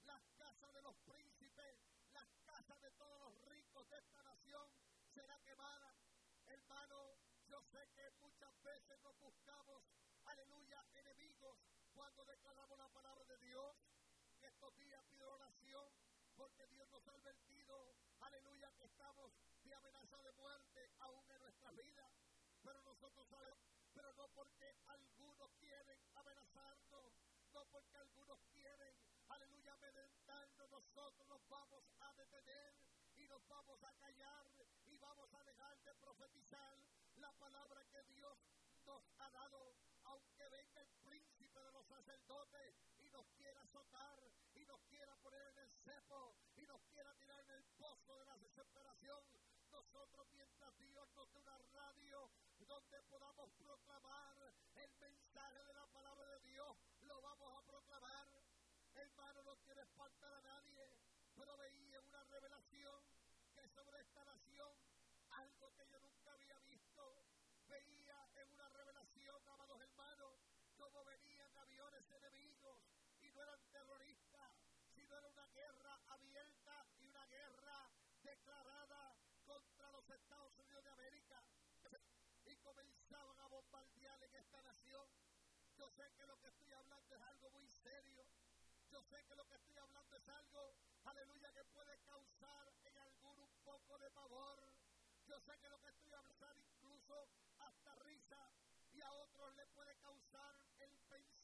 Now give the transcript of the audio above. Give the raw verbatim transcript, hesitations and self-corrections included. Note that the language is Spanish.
las casas de los príncipes, las casas de todos los ricos de esta nación será quemada. Hermano, yo sé que muchas veces nos buscamos, aleluya, enemigos cuando declaramos la palabra de Dios. Y estos días pido oración porque Dios nos ha advertido, aleluya, que estamos de amenaza de muerte aún en nuestras vidas. Pero nosotros sabemos, pero no porque algunos quieren amenazarnos, no porque algunos quieren, aleluya, amedrentarnos, nosotros nos vamos a detener y nos vamos a callar y vamos a dejar de profetizar la palabra que Dios nos ha dado. Aunque venga el príncipe de los sacerdotes y nos quiera azotar y nos quiera poner en el cepo y nos quiera tirar en el pozo de la desesperación, nosotros, mientras Dios nos dé una radio donde podamos proclamar el mensaje de la palabra de Dios, lo vamos a proclamar. Hermano, no quiero espantar a nadie, pero veía una revelación que sobre esta nación, algo que yo nunca había visto. Veía en una revelación, amados hermanos, cómo venían aviones enemigos y no eran terroristas, sino era una guerra abierta y una guerra declarada contra los Estados Unidos de América, y comenzaban a bombardear en esta nación. Yo sé que lo que estoy hablando es algo muy serio. Yo sé que lo que estoy hablando es algo, aleluya, que puede causar en alguno un poco de pavor. Yo sé que lo que estoy